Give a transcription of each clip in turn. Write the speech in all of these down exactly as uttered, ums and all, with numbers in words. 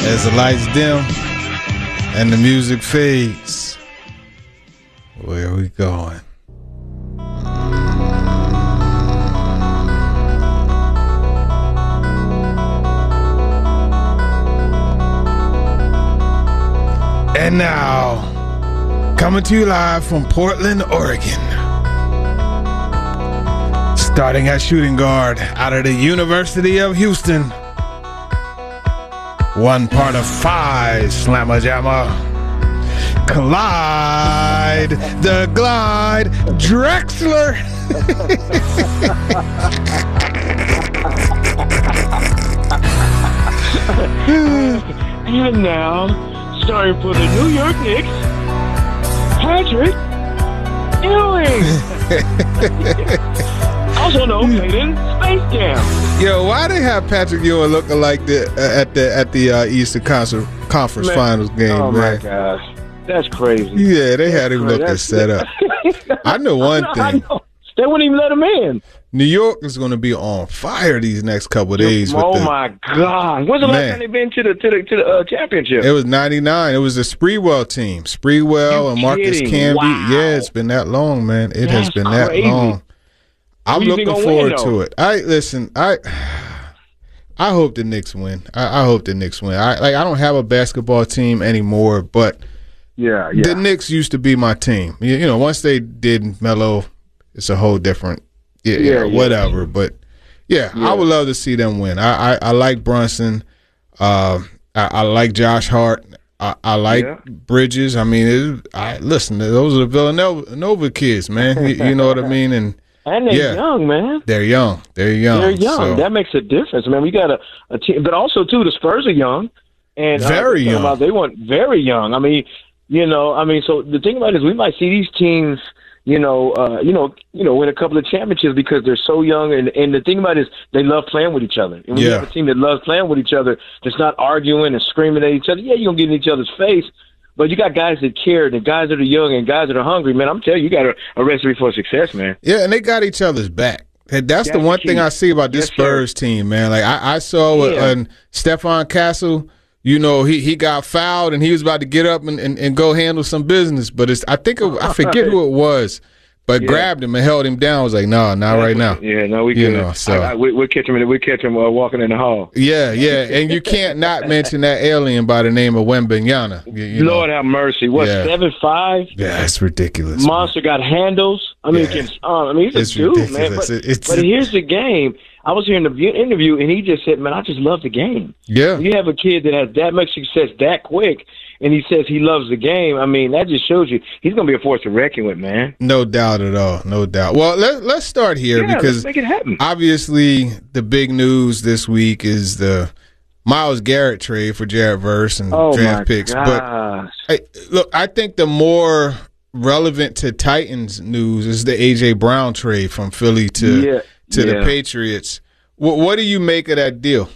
As the lights dim and the music fades, where are we going? And now, coming to you live from Portland, Oregon. Starting at shooting guard out of the University of Houston. One part of five Slamma Jamma. Clyde the Glide Drexler. And now, starting for the New York Knicks, Patrick Ewing. Also known played in Space Jam. Yo, why they have Patrick Ewing looking like the uh, at the at the uh, Eastern Conference Conference Man. Finals game, oh man? Oh my gosh, that's crazy. Yeah, they had him That's looking crazy. set up. I know one I know, I thing. know. They wouldn't even let him in. New York is going to be on fire these next couple of days. Oh with the, my God! When's the last Man. time they've been to the to the to the uh, championship? It was ninety-nine. It was the Spreewell team. Spreewell You and Marcus kidding? Camby. Wow. Yeah, it's been that long, man. It has That's been crazy. that long. I'm Who you think looking gonna forward win, to though? it. I listen. I I hope the Knicks win. I, I hope the Knicks win. I like. I don't have a basketball team anymore, but yeah, yeah. the Knicks used to be my team. You, you know, once they did Melo, it's a whole different. Yeah, Yeah, yeah, yeah. whatever. But yeah, Yeah. I would love to see them win. I I, I like Brunson. Uh, I, I like Josh Hart. I, I like Yeah. Bridges. I mean, it, I listen. Those are the Villanova Nova kids, man. You, you know what I mean? And And they're yeah. young, man. they're young. They're young. They're young. So, That makes a difference, man. We got a, a team, but also too, the Spurs are young, and uh, Very talking young. About, they want very young. I mean, you know, I mean, so the thing about it is, we might see these teams, you know, uh, you know, you know, win a couple of championships because they're so young. And and the thing about it is, they love playing with each other. And when you Yeah. have a team that loves playing with each other, that's not arguing and screaming at each other. Yeah, you're gonna get in each other's face. But you got guys that care, and guys that are young, and guys that are hungry. Man, I'm telling you, you got a, a recipe for success, man. yeah, and they got each other's back. And that's, That's the one the thing key. I see about this Yes, sir. Spurs team, man. Like I, I saw Yeah. uh, Stephon Castle. You know, he, he got fouled and he was about to get up and, and, and go handle some business. But it's I think it, I forget who it was, but Yeah. grabbed him and held him down. I was like, no, not right now. Yeah, no, we You can. know, so- I, I, we, we'll catch him. In, we'll catch him uh, walking in the hall. Yeah, yeah, and you can't not mention that alien by the name of Wembanyama. You, you know. Lord have mercy. What Yeah. seven five? Yeah, it's ridiculous. Monster got handles. I mean, Yeah. can, uh, I mean, he's a It's dude, man. ridiculous. But, It- it's- but here's the game. I was hearing the view- interview, and he just said, "Man, I just love the game." Yeah, You have a kid that has that much success that quick, and he says he loves the game. I mean, that just shows you he's going to be a force to reckon with, man. no doubt at all, no doubt. Well, let let's start here Yeah, because let's make it happen. obviously the big news this week is the Myles Garrett trade for Jared Verse and Oh draft my picks. But gosh! I, look, I think the more relevant to Titans news is the A J Brown trade from Philly to Yeah, to the yeah. Patriots. What, what do you make of that deal?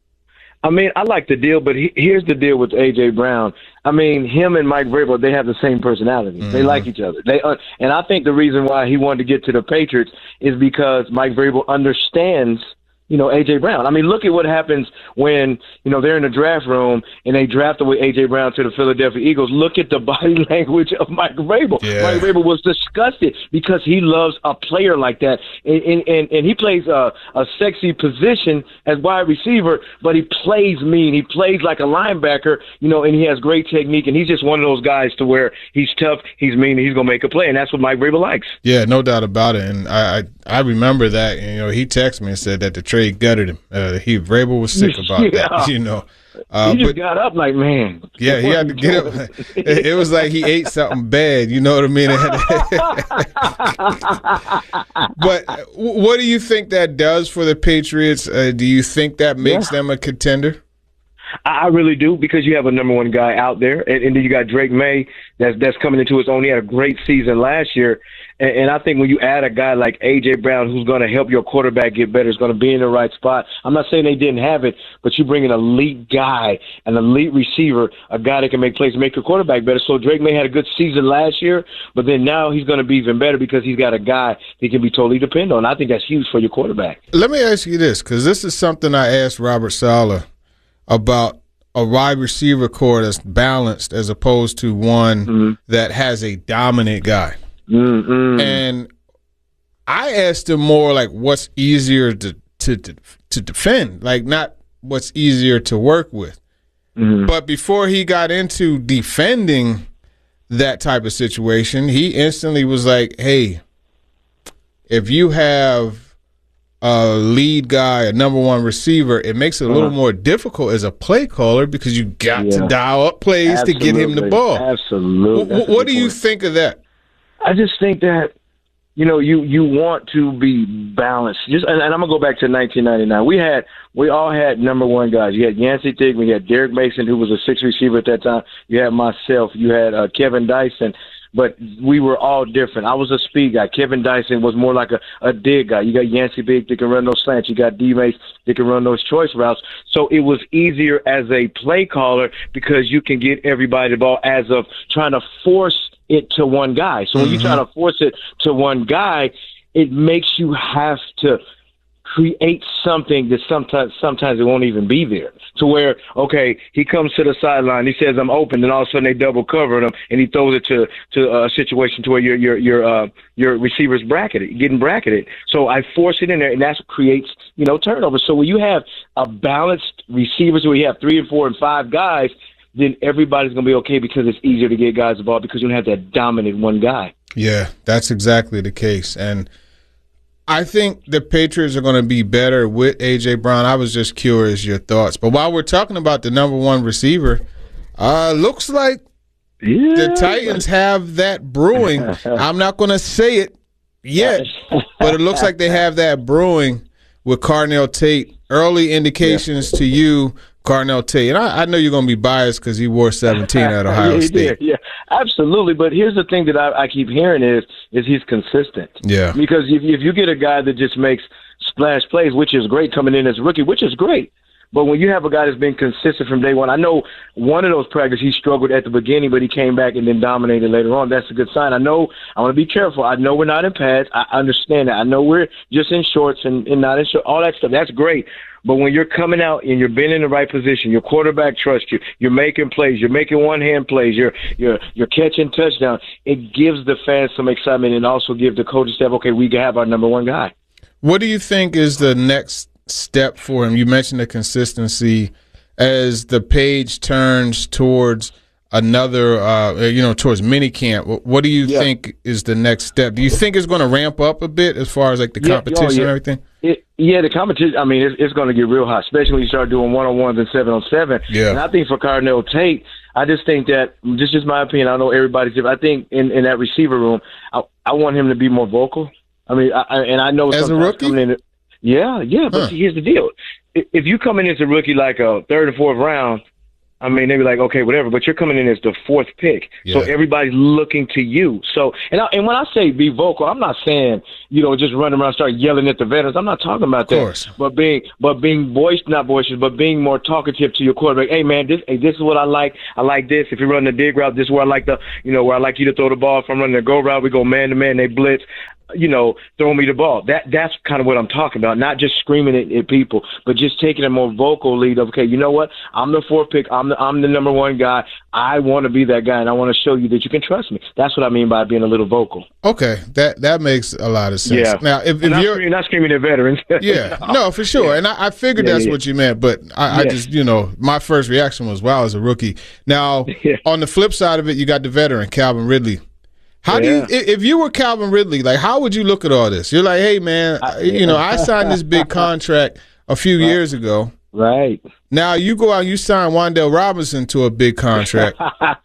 I mean, I like the deal, but he, here's the deal with A J Brown. I mean, him and Mike Vrabel, they have the same personality. Mm-hmm. They like each other. They uh, and I think the reason why he wanted to get to the Patriots is because Mike Vrabel understands, you know, A J Brown. I mean, look at what happens when, you know, they're in the draft room and they draft away A J Brown to the Philadelphia Eagles. Look at the body language of Mike Vrabel. Yeah. Mike Vrabel was disgusted because he loves a player like that. And and, and, and he plays a, a sexy position as wide receiver, but he plays mean. He plays like a linebacker, you know, and he has great technique. And he's just one of those guys to where he's tough, he's mean, and he's going to make a play. And that's what Mike Vrabel likes. Yeah, no doubt about it. And I I, I remember that. And, you know, he texted me and said that the trade gutted him. Uh, he Vrabel was sick about Yeah. that. You know, uh, he just but got up like, man. yeah, he had to get up. It, it was like he ate something bad. You know what I mean? But what do you think that does for the Patriots? Uh, do you think that makes Yeah. them a contender? I really do, because you have a number one guy out there, and, and then you got Drake May that's that's coming into his own. He had a great season last year, and, and I think when you add a guy like A J Brown, who's going to help your quarterback get better, is going to be in the right spot. I'm not saying they didn't have it, but you bring an elite guy, an elite receiver, a guy that can make plays, make your quarterback better. So Drake May had a good season last year, but then now he's going to be even better because he's got a guy he can be totally dependent on. I think that's huge for your quarterback. Let me ask you this, because this is something I asked Robert Saleh about a wide receiver core that's balanced as opposed to one mm-hmm. that has a dominant guy. Mm-hmm. And I asked him more like what's easier to, to, to, to defend, like not what's easier to work with. Mm-hmm. But before he got into defending that type of situation, he instantly was like, hey, if you have a lead guy, a number one receiver, it makes it a little uh-huh. more difficult as a play caller because you got yeah. to dial up plays Absolutely. to get him the ball. Absolutely. W- what do you point. think of that? I just think that, you know, you, you want to be balanced. Just and, and I'm gonna go back to nineteen ninety-nine. We had we all had number one guys. You had Yancey Thigpen, you had Derek Mason, who was a six receiver at that time. You had myself. You had uh, Kevin Dyson. But we were all different. I was a speed guy. Kevin Dyson was more like a, a dig guy. You got Yancey Big that can run those slants. You got D-Mace that can run those choice routes. So it was easier as a play caller because you can get everybody the ball as of trying to force it to one guy. So when mm-hmm. you try to force it to one guy, it makes you have to create something that sometimes sometimes it won't even be there. To where, okay, he comes to the sideline, he says I'm open, and all of a sudden they double cover him, and he throws it to to a situation to where your your your uh your receiver's bracketed, getting bracketed. So I force it in there, and that's what creates you know turnovers. So when you have a balanced receivers where you have three and four and five guys, then everybody's gonna be okay because it's easier to get guys the ball because you don't have that dominant one guy. Yeah, that's exactly the case, and I think the Patriots are going to be better with A J. Brown. I was just curious your thoughts. But while we're talking about the number one receiver, uh, looks like yeah. the Titans have that brewing. I'm not going to say it yet, but it looks like they have that brewing with Carnell Tate. Early indications yeah. to you, Carnell Tate. And I, I know you're going to be biased because he wore seventeen at Ohio yeah, State. Did. Yeah, absolutely. But here's the thing that I, I keep hearing is is he's consistent. Yeah. Because if, if you get a guy that just makes splash plays, which is great coming in as a rookie, which is great. But when you have a guy that's been consistent from day one, I know one of those practices he struggled at the beginning, but he came back and then dominated later on. That's a good sign. I know I want to be careful. I know we're not in pads. I understand that. I know we're just in shorts and, and not in shorts. All that stuff. That's great. But when you're coming out and you're being in the right position, your quarterback trusts you, you're making plays, you're making one-hand plays, you're you're you're catching touchdowns, it gives the fans some excitement and also gives the coaching staff, okay, we have our number one guy. What do you think is the next step for him? You mentioned the consistency as the page turns towards another, uh, you know, towards minicamp. What do you yeah. think is the next step? Do you think it's going to ramp up a bit as far as like the yeah, competition oh, yeah. and everything? It, yeah, the competition, I mean, it's, it's going to get real hot, especially when you start doing one-on-ones and seven-on-seven. Yeah. And I think for Carnell Tate, I just think that, this is just my opinion, I know everybody's different. I think in, in that receiver room, I, I want him to be more vocal. I mean, I, and I know as a rookie? In, yeah, yeah, but huh. here's the deal. If you come in as a rookie like a third or fourth round, I mean, they'd be like, okay, whatever, but you're coming in as the fourth pick. Yeah. So everybody's looking to you. So, and I, and when I say be vocal, I'm not saying, you know, just run around, start yelling at the veterans. I'm not talking about that. Of course. But being, but being boisterous, not boisterous, but being more talkative to your quarterback. Hey, man, this, hey, this is what I like. I like this. If you're running the dig route, this is where I like the, you know, where I like you to throw the ball. If I'm running the go route, we go man to man, they blitz. You know, throw me the ball. That that's kind of what I'm talking about. Not just screaming at, at people, but just taking a more vocal lead of, okay, you know what? I'm the fourth pick. I'm the I'm the number one guy. I want to be that guy, and I want to show you that you can trust me. That's what I mean by being a little vocal. Okay, that that makes a lot of sense. Yeah. Now, if, if not you're screaming, not screaming at veterans. yeah, no, for sure. Yeah. And I, I figured yeah, that's yeah. what you meant, but I, yeah. I just, you know, my first reaction was, wow, as a rookie. Now, yeah. on the flip side of it, you got the veteran, Calvin Ridley. How yeah. do you, if you were Calvin Ridley, like, how would you look at all this? You're like, hey, man, I, you yeah. know, I signed this big contract a few right. years ago. Right. Now you go out and you sign Wan'Dale Robinson to a big contract.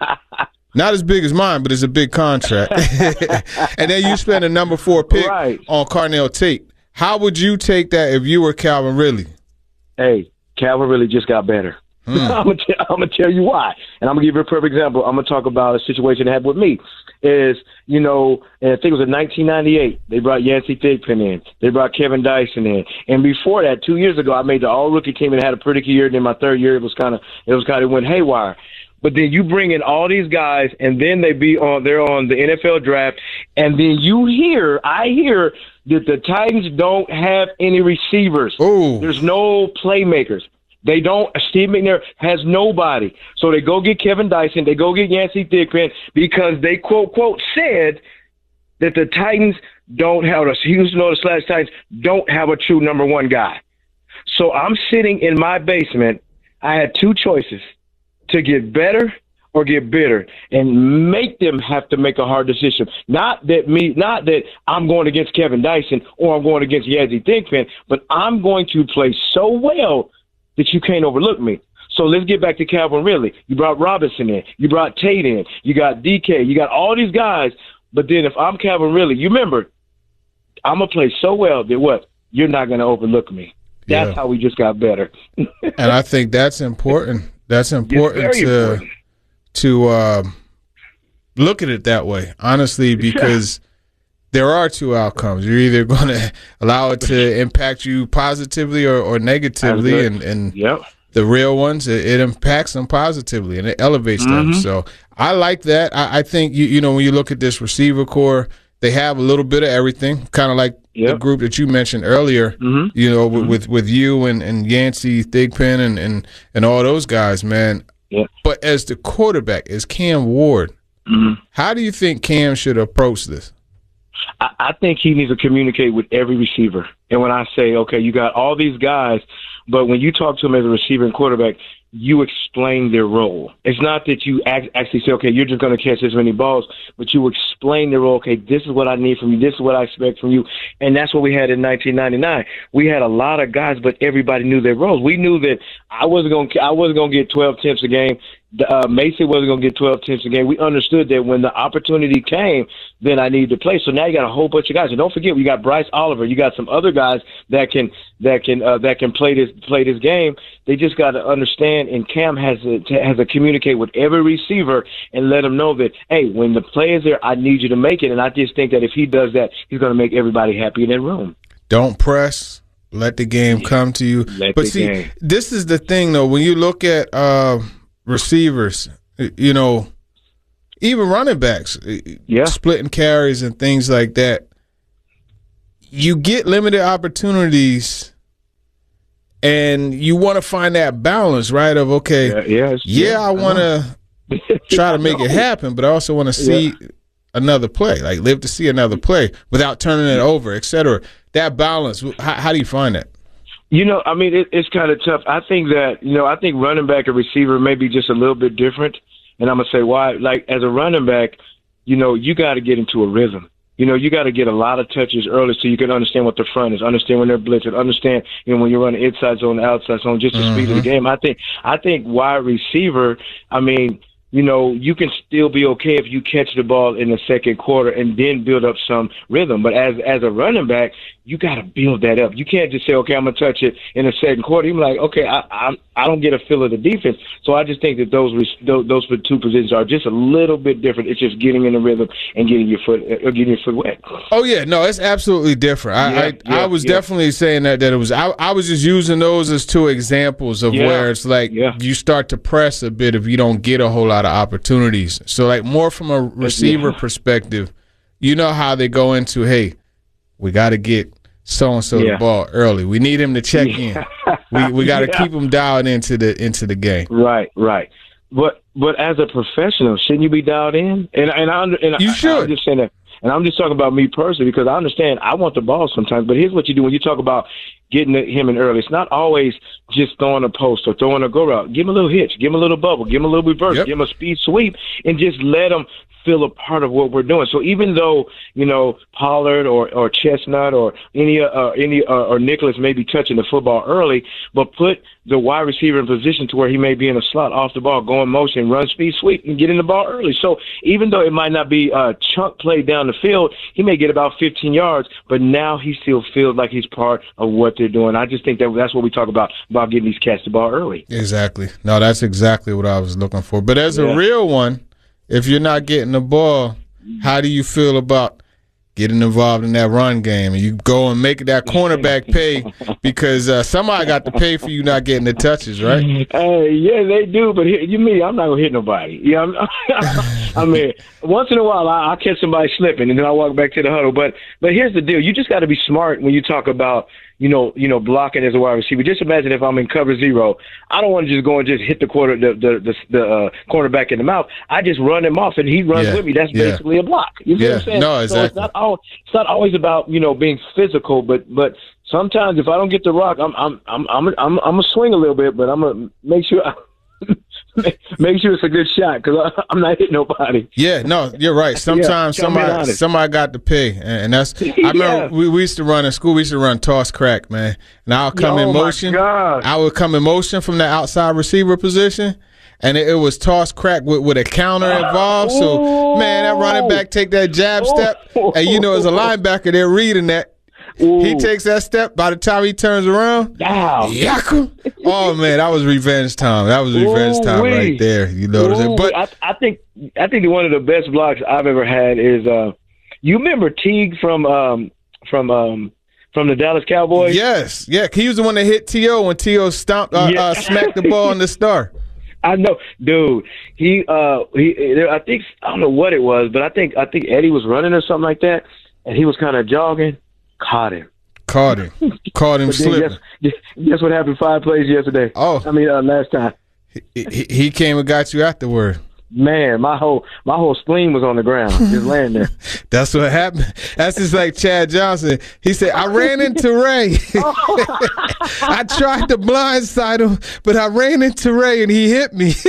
Not as big as mine, but it's a big contract. And then you spend a number four pick right. on Carnell Tate. How would you take that if you were Calvin Ridley? Hey, Calvin Ridley just got better. Hmm. I'm gonna t- I'm gonna tell you why, and I'm gonna give you a perfect example. I'm gonna talk about a situation that happened with me. Is you know, and I think it was in nineteen ninety-eight. They brought Yancey Thigpen in. They brought Kevin Dyson in, and before that, two years ago, I made the all rookie team and had a pretty good year. And then my third year, it was kind of it was kind of went haywire. But then you bring in all these guys, and then they be on they're on the N F L draft, and then you hear I hear that the Titans don't have any receivers. Ooh. There's no playmakers. They don't. Steve McNair has nobody. So they go get Kevin Dyson. They go get Yancey Thigpen because they, quote, quote, said that the Titans don't have, the Houston Oilers slash Titans don't have a true number one guy. So I'm sitting in my basement. I had two choices, to get better or get bitter, and make them have to make a hard decision. Not that me, not that I'm going against Kevin Dyson or I'm going against Yancey Thigpen, but I'm going to play so well that you can't overlook me. So let's get back to Calvin Ridley. You brought Robinson in. You brought Tate in. You got D K. You got all these guys. But then if I'm Calvin Ridley, you remember, I'm going to play so well that what? You're not going to overlook me. That's yeah. how we just got better. And I think that's important. That's important to important. to uh, look at it that way, honestly, because there are two outcomes. You're either going to allow it to impact you positively or, or negatively, and, and yep. the real ones, it, it impacts them positively and it elevates mm-hmm. them. So I like that. I, I think, you, you know, when you look at this receiver core, they have a little bit of everything, kind of like yep. the group that you mentioned earlier, mm-hmm. you know, mm-hmm. with, with you and, and Yancey, Thigpen, and, and, and all those guys, man. Yep. But as the quarterback, as Cam Ward, mm-hmm. how do you think Cam should approach this? I, I think he needs to communicate with every receiver. And when I say, okay, you got all these guys, but when you talk to them as a receiver and quarterback, you explain their role. It's not that you act, actually say, okay, you're just going to catch this many balls, but you explain their role. Okay, this is what I need from you. This is what I expect from you. And that's what we had in nineteen ninety-nine. We had a lot of guys, but everybody knew their roles. We knew that I wasn't going to, I wasn't going to get twelve attempts a game. Uh, Mason wasn't going to get twelve attempts a game. We understood that when the opportunity came, then I needed to play. So now you got a whole bunch of guys. And don't forget, we got Bryce Oliver. You got some other guys that can that can uh, that can play this play this game. They just got to understand. And Cam has to has to communicate with every receiver and let them know that, hey, when the play is there, I need you to make it. And I just think that if he does that, he's going to make everybody happy in that room. Don't press. Let the game yeah. come to you. Let but the see, game. This is the thing, though. When you look at uh, receivers, you know, even running backs, yeah. splitting carries and things like that, you get limited opportunities, and you want to find that balance, right? Of okay, yeah, yeah, yeah I want to try to make it happen, but I also want to see yeah. another play, like live to see another play without turning it over, et cetera. That balance, how, how do you find that? You know, I mean, it, it's kind of tough. I think that, you know, I think running back and receiver may be just a little bit different. And I'm going to say why. Like, as a running back, you know, you got to get into a rhythm. You know, you got to get a lot of touches early so you can understand what the front is, understand when they're blitzing, understand, you know, when you're running inside zone, outside zone, just the mm-hmm. speed of the game. I think, I think wide receiver, I mean, you know, you can still be okay if you catch the ball in the second quarter and then build up some rhythm. But as as a running back, you got to build that up. You can't just say, okay, I'm going to touch it in the second quarter. You're like, okay, I, I I don't get a feel of the defense. So I just think that those those, those two positions are just a little bit different. It's just getting in the rhythm and getting your foot uh, getting your foot wet. Oh yeah, no, it's absolutely different. I yeah, I, yeah, I was yeah. definitely saying that that it was. I I was just using those as two examples of yeah, where it's like yeah. you start to press a bit if you don't get a whole lot of opportunities. So like more from a receiver yeah. perspective, you know how they go into, hey, we got to get so and so the ball early. We need him to check yeah. in. We we got to yeah. keep him dialed into the into the game. Right, right. But but as a professional, shouldn't you be dialed in? And and I and you I, should. I'm just saying that. And I'm just talking about me personally because I understand I want the ball sometimes. But here's what you do when you talk about getting him in early. It's not always just throwing a post or throwing a go route. Give him a little hitch. Give him a little bubble. Give him a little reverse. Yep. Give him a speed sweep and just let him feel a part of what we're doing. So even though, you know, Pollard or, or Chestnut or any uh, any uh, or Nicholas may be touching the football early, but put the wide receiver in position to where he may be in a slot off the ball, go in motion, run speed sweep, and get in the ball early. So even though it might not be a chunk play down the field, he may get about fifteen yards, but now he still feels like he's part of what they're doing. I just think that that's what we talk about, about getting these cats the ball early. Exactly. No, that's exactly what I was looking for. But as yeah. a real one, if you're not getting the ball, how do you feel about getting involved in that run game? And you go and make that cornerback pay because uh, somebody got to pay for you not getting the touches, right? Uh, yeah, they do. But here, you mean I'm not gonna hit nobody? Yeah, I'm, I mean, once in a while I, I'll catch somebody slipping, and then I walk back to the huddle. But but here's the deal: you just got to be smart when you talk about you know, you know, blocking as a wide receiver. Just imagine if I'm in cover zero. I don't want to just go and just hit the quarter, the the the, the uh, cornerback in the mouth. I just run him off, and he runs yeah. with me. That's yeah. basically a block. You see yeah. what I'm saying? No, exactly. So it's not all. It's not always about, you know, being physical, but but sometimes if I don't get the rock, I'm I'm I'm I'm I'm, I'm gonna swing a little bit, but I'm gonna make sure. I, Make sure it's a good shot because I'm not hitting nobody. Yeah, no, you're right. Sometimes yeah, somebody somebody got to pay, and that's. I remember yeah. we, we used to run in school. We used to run toss crack, man. And I'll come oh in motion. My God. I would come in motion from the outside receiver position, and it, it was toss crack with, with a counter involved. Uh, so man, that running back take that jab oh. step, and you know as a linebacker they're reading that. Ooh. He takes that step. By the time he turns around, wow. Oh man, that was revenge time. That was revenge Ooh, time wee. right there. You know what I'm saying? But I, I think I think one of the best blocks I've ever had is uh, you remember Teague from um, from um, from the Dallas Cowboys? Yes, yeah. He was the one that hit T O when T O stomped uh, yeah. uh, smacked the ball on the star. I know, dude. He uh, he. I think I don't know what it was, but I think I think Eddie was running or something like that, and he was kind of jogging. Caught him. Caught him. Caught him slipping. Guess, guess what happened five plays yesterday? Oh. I mean, uh, last time. He, he, he came and got you afterward. Man, my whole my whole spleen was on the ground, just laying there. That's what happened. That's just like Chad Johnson. He said, I ran into Ray. I tried to blindside him, but I ran into Ray and he hit me.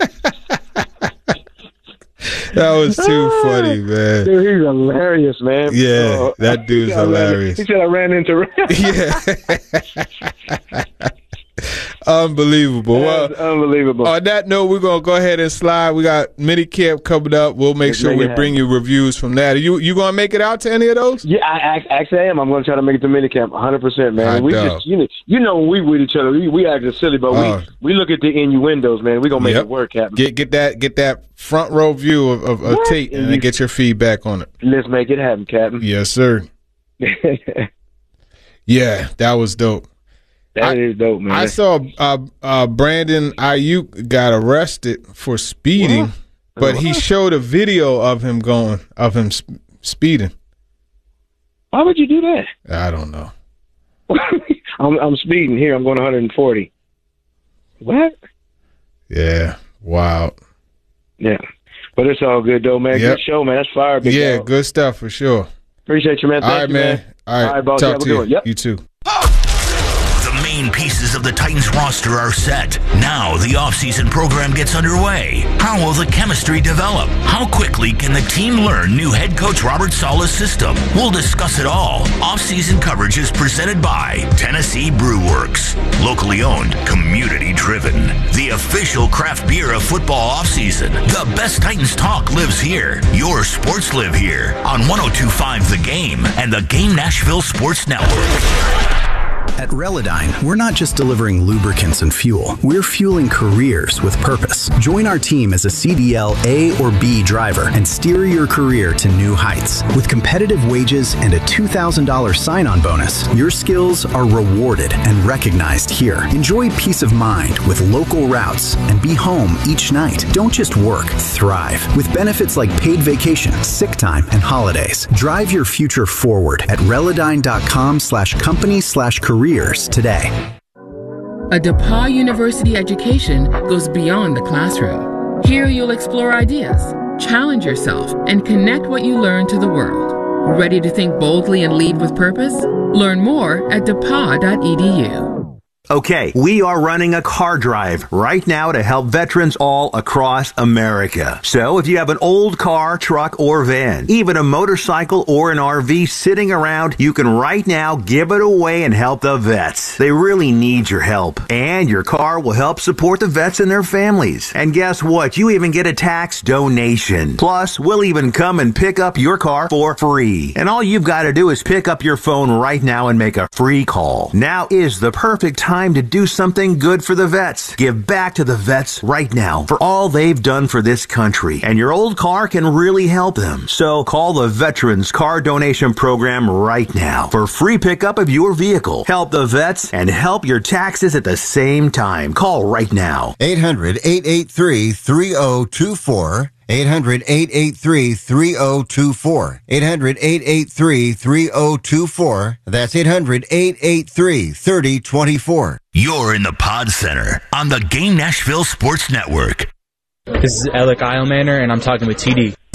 That was too funny, man. Dude, he's hilarious, man. Yeah, uh, that dude's hilarious. He said I ran into Ray. Yeah. Unbelievable. Well, unbelievable. On that note, we're going to go ahead and slide. We got minicamp coming up. We'll make Let's sure make we bring you reviews from that. Are you you going to make it out to any of those? Yeah, I, I actually am. I'm going to try to make it to minicamp one hundred percent, man. I we know. just, you know, you know, when we with each other, we, we act silly, but uh, we, we look at the innuendos, man. We're going to make yep. it work, Captain. Get get that get that front row view of, of, of Tate and, and you, get your feedback on it. Let's make it happen, Captain. Yes, sir. Yeah, that was dope. That I, is dope, man. I saw uh, uh, Brandon Ayuk got arrested for speeding, what? but what? he showed a video of him going of him sp- speeding. Why would you do that? I don't know. I'm, I'm speeding here. I'm going one hundred forty. What? Yeah. Wow. Yeah, but it's all good though, man. Yep. Good show, man. That's fire. Big yeah, dog. Good stuff for sure. Appreciate you, man. Thank all right, you, man. man. All right, all right, boss. Talk to you. Yep. You too. The main pieces of the Titans roster are set. Now the offseason program gets underway. How will the chemistry develop? How quickly can the team learn new head coach Robert Saleh's system? We'll discuss it all. Offseason coverage is presented by Tennessee Brew Works. Locally owned, community driven. The official craft beer of football offseason. The best Titans talk lives here. Your sports live here on one oh two point five The Game and the Game Nashville Sports Network. At Relodyne, we're not just delivering lubricants and fuel. We're fueling careers with purpose. Join our team as a C D L A or B driver and steer your career to new heights. With competitive wages and a two thousand dollars sign-on bonus, your skills are rewarded and recognized here. Enjoy peace of mind with local routes and be home each night. Don't just work, thrive. With benefits like paid vacation, sick time, and holidays. Drive your future forward at relodyne.com slash company slash careers today. A DePauw University education goes beyond the classroom. Here you'll explore ideas, challenge yourself, and connect what you learn to the world. Ready to think boldly and lead with purpose? Learn more at depaw dot e d u. Okay, we are running a car drive right now to help veterans all across America. So if you have an old car, truck, or van, even a motorcycle or an R V sitting around, you can right now give it away and help the vets. They really need your help. And your car will help support the vets and their families. And guess what? You even get a tax donation. Plus, we'll even come and pick up your car for free. And all you've got to do is pick up your phone right now and make a free call. Now is the perfect time to do something good for the vets. Give back to the vets right now for all they've done for this country. And your old car can really help them. So call the Veterans Car Donation Program right now for free pickup of your vehicle. Help the vets and help your taxes at the same time. Call right now. eight hundred, eight eight three, three oh two four. eight hundred, eight eight three, three oh two four. eight hundred, eight eight three, three oh two four. That's eight hundred, eight eight three, three oh two four. You're in the Pod Center on the Game Nashville Sports Network. This is Alec Eilmaner, and I'm talking with T D.